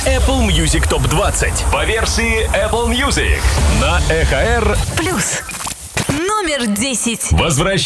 Apple Music Top 20 по версии Apple Music на EHR Плюс. Номер 10. Возвращение.